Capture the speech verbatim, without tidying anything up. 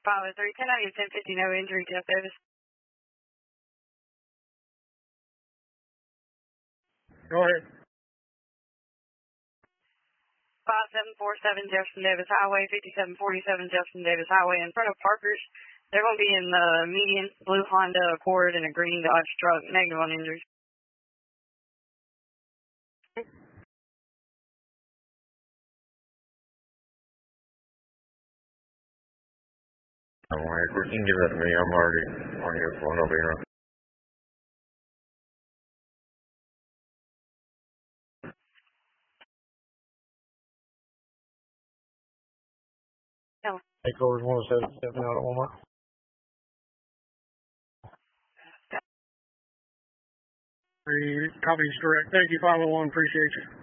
five oh three, ten ninety, ten fifty, no injury, Jeff Davis. Go ahead. five seven four seven Jefferson Davis Highway, fifty-seven forty-seven Jefferson Davis Highway in front of Parker's. They're going to be in the median blue Honda Accord and a green Dodge truck, negative on injuries. All right, you can give that to me. I'm already on your phone over here. No. Takeovers one seven seven out of Walmart. Copies direct. Thank you, five oh one. Appreciate you.